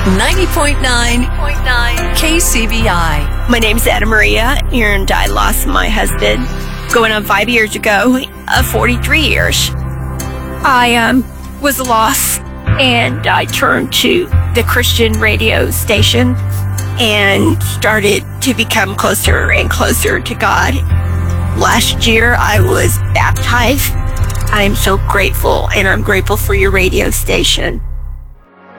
90.9 KCBI. My name's Anna Maria, and I lost my husband going on 5 years ago, 43 years. I was lost, and I turned to the Christian radio station and started to become closer and closer to God. Last year, I was baptized. I'm so grateful, and I'm grateful for your radio station.